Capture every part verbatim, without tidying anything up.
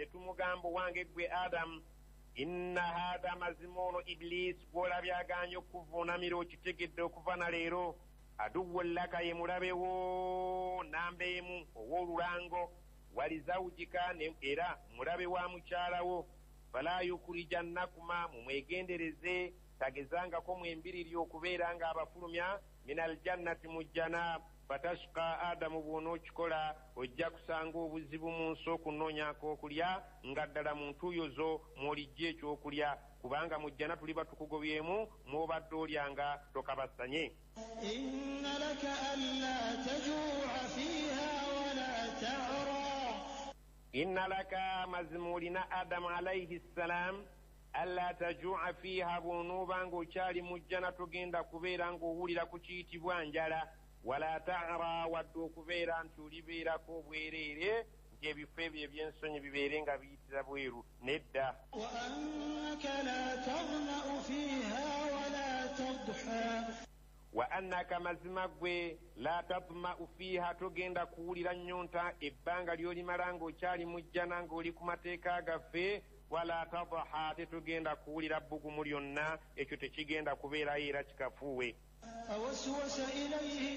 netumugamba wange gwe Adamu inna hadha mazimono Iblis gwolabye aganye okuvuunamira okitegedde okuva na leero aduwwu laka ye mulabewo namba emu ow'olulango walizawujika era mulabe wa mukyalawo fala yukurijannakuma mumwegendereze tagezangako mwembiriri okubeera nga abafulumya minal jannati mujjana fatashqa Adamu bw'onookikola ojja kusanga obuzibu mu nsi okunoonyaako okulya nga ddala mu ntuuyozo mw'olijja ekyokulya kubanga mujjana tuliba tukugobyemu mw'obadde olyanga tokabasanye. inna laka alla tajuu'a fiiha wala ta'ra inna laka mazimulina Adamu alayhi salaam alla tajuu'a fiiha bw'onoobanga okyali mujjana togenda kubeera ng'owulira ku kiyitibwa njala wala ta'ra wadde okubeera nti olibeerako obwereere nti ebifo ebyo ebyensonyi bibeere nga biyitira bweru nedda. wa annaka la taghma'u fiiha wala tadha wa annaka mazima gwe la tadma'u fiiha togenda kuwulira nnyonta ebbanga ly'olimala ng'okyali mujjana ng'oli ku mateeka gaffe wala tadha tetugenda kuwulira bbugumu lyonna ekyo tekigenda kubeerayo era kikafuuwe. فوسوس إليه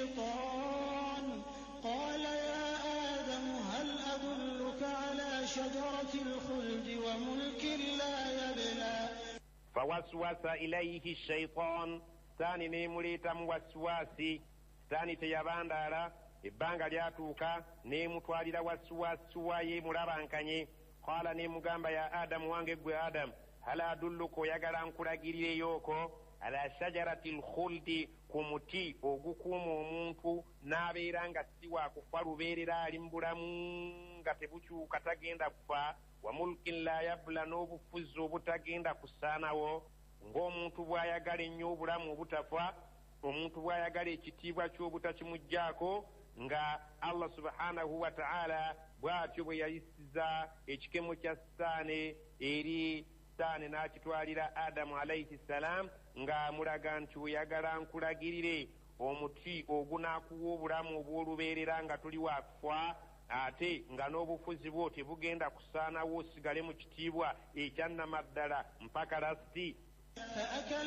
الشيطان قال يا آدم هل أدلك على شجرة الخلد وملك لا يبلى فوسوس إليه الشيطان ثاني نيموليتا موسواسي ثاني تياباندالا ebbanga lyatuuka neemutwalira wasuwasuwa ye mulabankanye qala neemugamba ya Adamu wange gwe Adamu hal adulluka oyagala nkulagirireyooko ala shajarati lkhuldi ku muti ogukuuma omuntu n'abeera nga si wakufa lubeerera ali mu bulamu nga tebukyuka tagenda kufa wa mulkin la yabula n'obufuzi obutagenda kusaanawo ng'omuntu bw'ayagala ennyo obulamu obutafa omuntu bw'ayagala ekitiibwa ky'obutakimugjaako nga Allah subhanahu wa ta'ala bw'atyo bwe yayisiza ekikemo kya Sitaani eri Sitaani n'akitwalira Adamu alayhi salaam ng'amulaga nti oyagala nkulagirire omuti ogunaakuwa obulamu obw'olubeerera nga tuli wakufa ate nga n'obufuzi bwo tebugenda kusaanawo osigale mu kitiibwa ekyannamaddala mpaka lasiti.